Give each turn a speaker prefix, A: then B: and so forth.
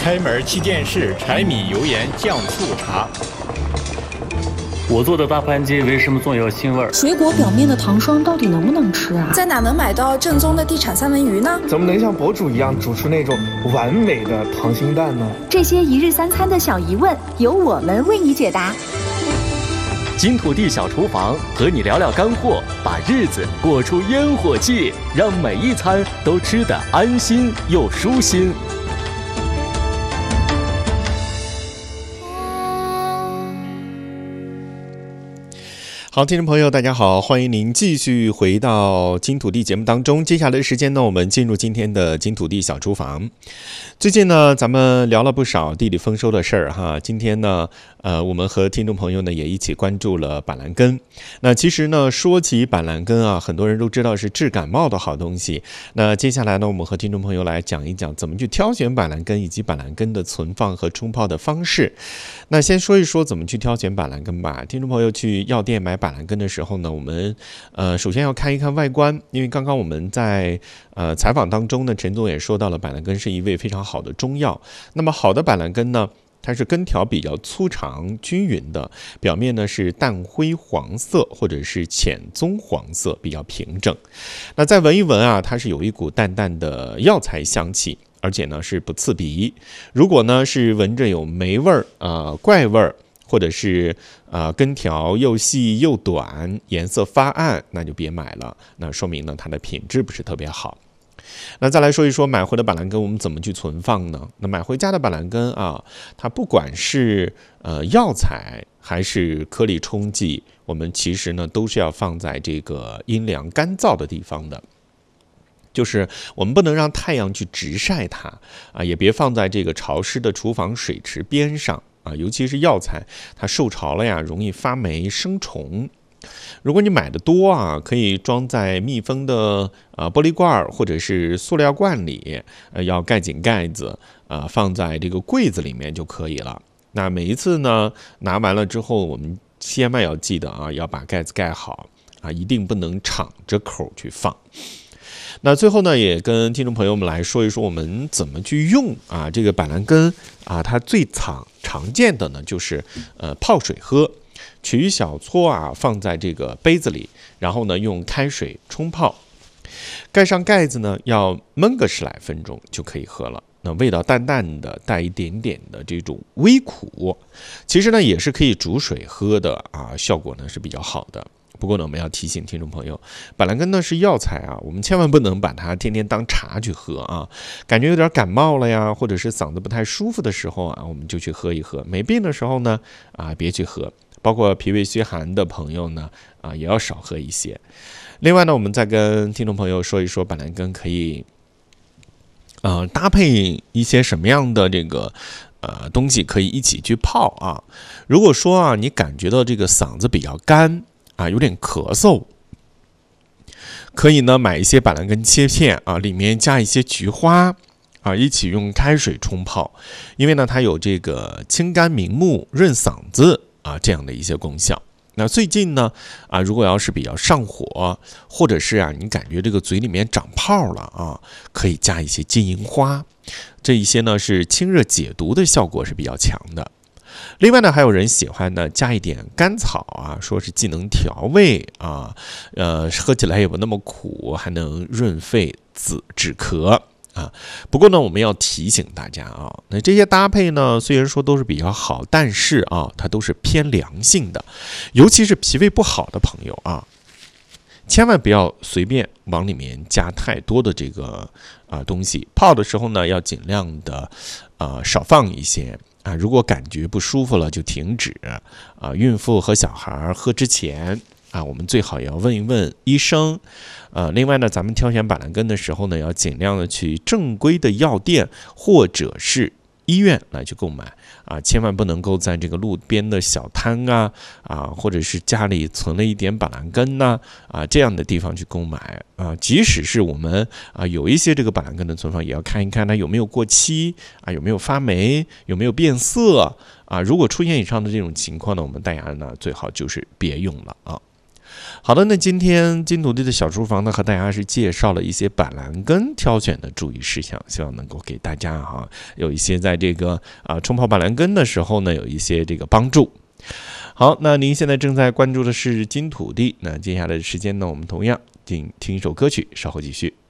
A: 开门七件事：柴米油盐酱醋茶。
B: 我做的大盘鸡为什么总有腥味儿？
C: 水果表面的糖霜到底能不能吃啊？
D: 在哪能买到正宗的地产三文鱼呢？
E: 怎么能像博主一样煮出那种完美的溏心蛋呢？
C: 这些一日三餐的小疑问，由我们为你解答。
B: 金土地小厨房和你聊聊干货，把日子过出烟火气，让每一餐都吃得安心又舒心。
F: 好，听众朋友大家好，欢迎您继续回到金土地节目当中。接下来的时间呢，我们进入今天的金土地小厨房。最近呢，咱们聊了不少地理丰收的事儿哈。今天呢，我们和听众朋友呢也一起关注了板蓝根。那其实呢，说起板蓝根啊，很多人都知道是治感冒的好东西。那接下来呢，我们和听众朋友来讲一讲怎么去挑选板蓝根，以及板蓝根的存放和冲泡的方式。那先说一说怎么去挑选板蓝根吧。听众朋友去药店买板蓝根的时候呢，我们首先要看一看外观，因为刚刚我们在采访当中呢，陈总也说到了板蓝根是一味非常好的中药。那么好的板蓝根呢，它是根条比较粗长均匀的，表面呢是淡灰黄色或者是浅棕黄色，比较平整。那再闻一闻啊，它是有一股淡淡的药材香气，而且呢是不刺鼻。如果呢是闻着有霉味儿怪味儿，或者是根条又细又短，颜色发暗，那就别买了，那说明呢它的品质不是特别好。那再来说一说买回的板蓝根我们怎么去存放呢？那买回家的板蓝根啊，它不管是药材还是颗粒冲剂，我们其实呢都是要放在这个阴凉干燥的地方的。就是我们不能让太阳去直晒它啊，也别放在这个潮湿的厨房水池边上啊，尤其是药材，它受潮了呀，容易发霉生虫。如果你买的多啊，可以装在密封的玻璃罐或者是塑料罐里，要盖紧盖子放在这个柜子里面就可以了。那每一次呢拿完了之后，我们千万要记得啊，要把盖子盖好啊，一定不能敞着口去放。那最后呢，也跟听众朋友们来说一说我们怎么去用啊这个板蓝根啊，它最常见的呢就是泡水喝。取一小撮啊，放在这个杯子里，然后呢用开水冲泡，盖上盖子呢，要焖个10来分钟就可以喝了。那味道淡淡的，带一点点的这种微苦，其实呢也是可以煮水喝的啊，效果呢是比较好的。不过呢，我们要提醒听众朋友，板蓝根呢是药材啊，我们千万不能把它天天当茶去喝啊。感觉有点感冒了呀，或者是嗓子不太舒服的时候啊，我们就去喝一喝。没病的时候呢，别去喝。包括脾胃虚寒的朋友呢，也要少喝一些。另外呢，我们再跟听众朋友说一说板蓝根可以搭配一些什么样的这个东西可以一起去泡啊。如果说啊你感觉到这个嗓子比较干啊，有点咳嗽，可以呢买一些板蓝根切片啊，里面加一些菊花啊，一起用开水冲泡，因为呢它有这个清肝明目、润嗓子这样的一些功效。那最近呢如果要是比较上火，或者是你感觉这个嘴里面长泡了啊，可以加一些金银花，这一些呢是清热解毒的效果是比较强的。另外呢，还有人喜欢呢加一点甘草啊，说是既能调味啊，喝起来也不那么苦，还能润肺止咳。不过呢，我们要提醒大家啊，那这些搭配呢，虽然说都是比较好，但是它都是偏凉性的，尤其是脾胃不好的朋友啊，千万不要随便往里面加太多的这个东西。泡的时候呢，要尽量的少放一些如果感觉不舒服了就停止孕妇和小孩喝之前我们最好也要问一问医生。另外呢，咱们挑选板蓝根的时候呢，要尽量的去正规的药店或者是医院来去购买千万不能够在这个路边的小摊或者是家里存了一点板蓝根这样的地方去购买即使是我们有一些这个板蓝根的存放，也要看一看它有没有过期有没有发霉，有没有变色如果出现以上的这种情况呢，我们大家呢最好就是别用了好的，那今天金土地的小厨房呢，和大家是介绍了一些板蓝根挑选的注意事项，希望能够给大家有一些在这个冲泡板蓝根的时候呢，有一些这个帮助。好，那您现在正在关注的是金土地，那接下来的时间呢，我们同样听一首歌曲，稍后继续。